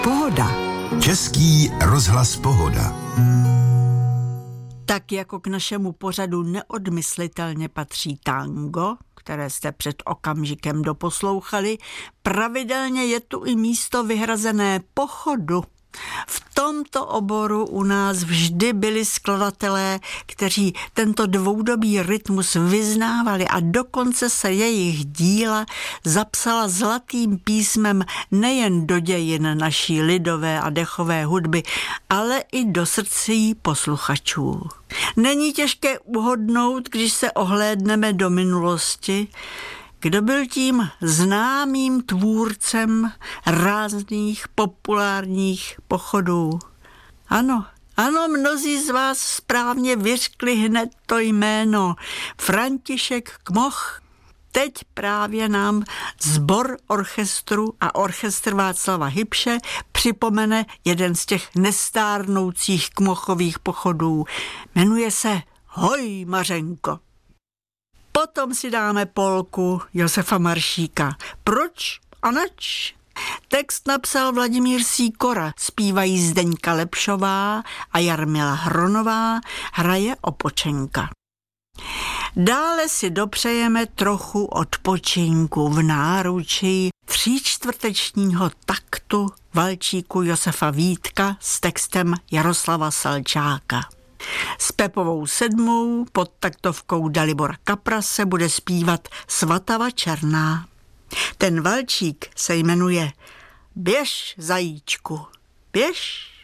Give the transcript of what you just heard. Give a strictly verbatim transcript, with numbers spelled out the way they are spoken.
Pohoda. Český rozhlas Pohoda. Tak jako k našemu pořadu neodmyslitelně patří tango, které jste před okamžikem doposlouchali, pravidelně je tu i místo vyhrazené pochodu. V tomto oboru u nás vždy byli skladatelé, kteří tento dvoudobý rytmus vyznávali a dokonce se jejich díla zapsala zlatým písmem nejen do dějin naší lidové a dechové hudby, ale i do srdcí posluchačů. Není těžké uhodnout, když se ohlédneme do minulosti, kdo byl tím známým tvůrcem rázných populárních pochodů. Ano, ano, mnozí z vás správně vyřkli hned to jméno. František Kmoch. Teď právě nám sbor orchestru a orchestr Václava Hybše připomene jeden z těch nestárnoucích Kmochových pochodů. Jmenuje se Hoj, Mařenko. Potom si dáme polku Josefa Maršíka. Proč a nač? Text napsal Vladimír Sýkora, zpívají Zdeňka Lepšová a Jarmila Hronová, hraje Opočenka. Dále si dopřejeme trochu odpočinku v náručí tříčtvrtečního taktu valčíku Josefa Vítka s textem Jaroslava Salčáka. S Pepovou sedmou pod taktovkou Dalibora Kapra se bude zpívat Svatava Černá. Ten valčík se jmenuje Běž, zajíčku, běž.